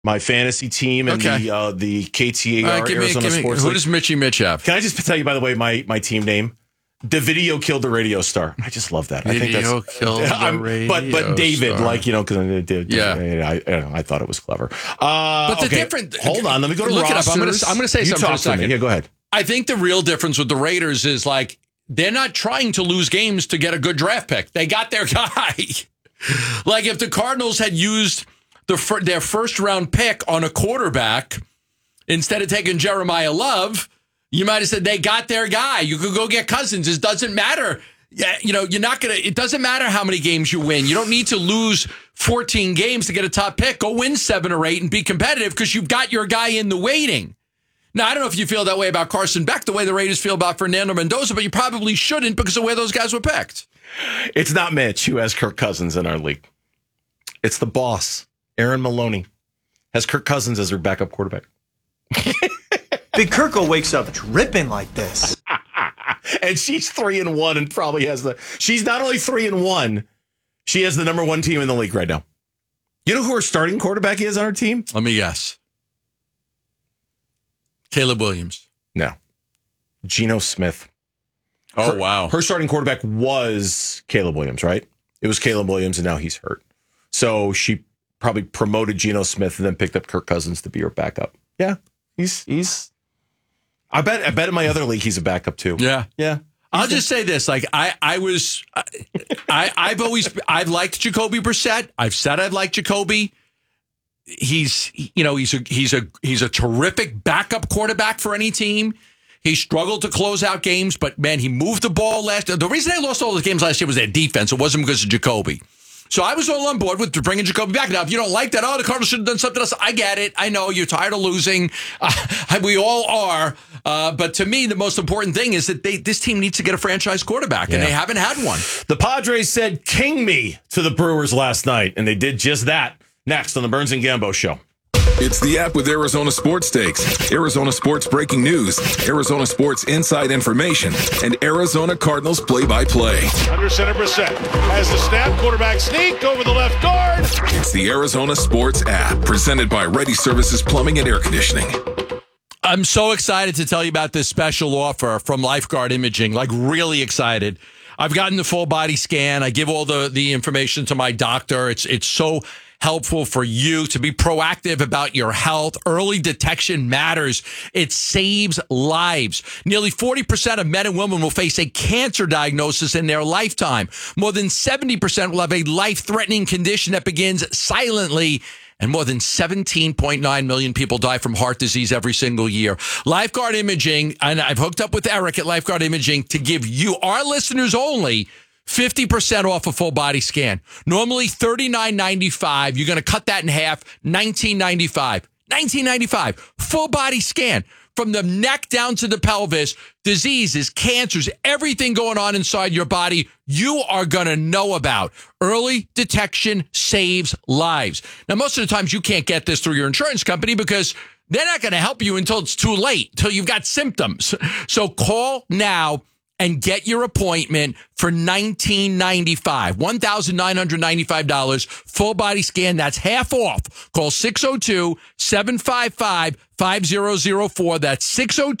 My fantasy team and the KTAR Arizona Sports League. Who does Mitchie Mitch have? Can I just tell you, by the way, my team name? The video killed the radio star. I just love that. I think that's killed the radio but David, star. because I did. Yeah, I thought it was clever. But the different. Hold on, let me go to look rosters. it up. I'm going to say something for a second. Yeah, go ahead. I think the real difference with the Raiders is like they're not trying to lose games to get a good draft pick. They got their guy. Like if the Cardinals had used their first round pick on a quarterback instead of taking Jeremiah Love. You might have said they got their guy. You could go get Cousins. It doesn't matter. Yeah, you're not going to, it doesn't matter how many games you win. You don't need to lose 14 games to get a top pick. Go win 7 or 8 and be competitive because you've got your guy in the waiting. Now, I don't know if you feel that way about Carson Beck, the way the Raiders feel about Fernando Mendoza, but you probably shouldn't because of where those guys were picked. It's not Mitch who has Kirk Cousins in our league. It's the boss, Aaron Maloney, has Kirk Cousins as their backup quarterback. Big Kirkle wakes up dripping like this. And she's 3-1 and probably has she's not only 3-1, she has the number 1 team in the league right now. You know who her starting quarterback is on her team? Let me guess. Caleb Williams. No. Geno Smith. Wow. Her starting quarterback was Caleb Williams, right? It was Caleb Williams and now he's hurt. So she probably promoted Geno Smith and then picked up Kirk Cousins to be her backup. Yeah. He's I bet in my other league he's a backup too. Yeah. Yeah. I'll just say this: like I've liked Jacoby Brissett. I've said I've liked Jacoby. He's a terrific backup quarterback for any team. He struggled to close out games, but man, he moved the ball last. The reason they lost all those games last year was their defense. It wasn't because of Jacoby. So I was all on board with bringing Jacoby back. Now, if you don't like that, the Cardinals should have done something else. I get it. I know you're tired of losing. We all are. But to me, the most important thing is that this team needs to get a franchise quarterback, and they haven't had one. The Padres said, "King me" to the Brewers last night, and they did just that. Next on the Burns and Gambo Show. It's the app with Arizona Sports Takes, Arizona Sports breaking news, Arizona Sports inside information, and Arizona Cardinals play-by-play. Under center, Brissett has the snap, quarterback sneak over the left guard. It's the Arizona Sports app, presented by Ready Services Plumbing and Air Conditioning. I'm so excited to tell you about this special offer from Lifeguard Imaging, like really excited. I've gotten the full body scan. I give all the information to my doctor. It's so helpful for you to be proactive about your health. Early detection matters. It saves lives. Nearly 40% of men and women will face a cancer diagnosis in their lifetime. More than 70% will have a life-threatening condition that begins silently. And more than 17.9 million people die from heart disease every single year. Lifeguard Imaging, and I've hooked up with Eric at Lifeguard Imaging to give you, our listeners only, 50% off a full body scan. Normally $39.95. You're going to cut that in half. $19.95. $19.95. Full body scan. From the neck down to the pelvis, diseases, cancers, everything going on inside your body, you are going to know about. Early detection saves lives. Now, most of the times you can't get this through your insurance company because they're not going to help you until it's too late, until you've got symptoms. So call now and get your appointment for $19.95. $1,995. Full body scan. That's half off. Call 602-755-5004. That's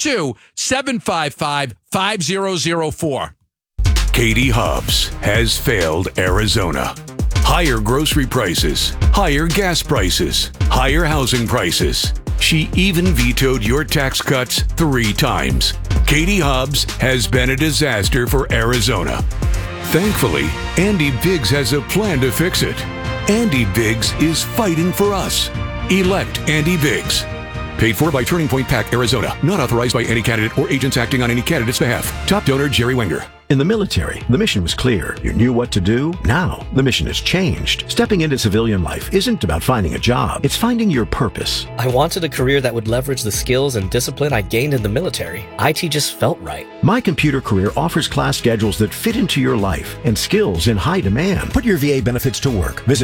602-755-5004. Katie Hobbs has failed Arizona. Higher grocery prices, higher gas prices, higher housing prices. She even vetoed your tax cuts 3 times. Katie Hobbs has been a disaster for Arizona. Thankfully, Andy Biggs has a plan to fix it. Andy Biggs is fighting for us. Elect Andy Biggs. Paid for by Turning Point PAC, Arizona. Not authorized by any candidate or agents acting on any candidate's behalf. Top donor, Jerry Wenger. In the military, the mission was clear. You knew what to do. Now, the mission has changed. Stepping into civilian life isn't about finding a job. It's finding your purpose. I wanted a career that would leverage the skills and discipline I gained in the military. IT just felt right. My Computer Career offers class schedules that fit into your life and skills in high demand. Put your VA benefits to work. Visit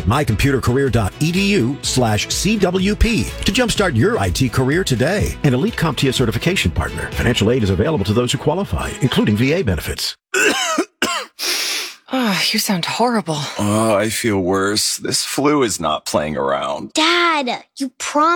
mycomputercareer.edu/CWP to jumpstart your IT career today. An elite CompTIA certification partner. Financial aid is available to those who qualify, including VA benefits. Oh, you sound horrible. Oh, I feel worse. This flu is not playing around. Dad, you promised.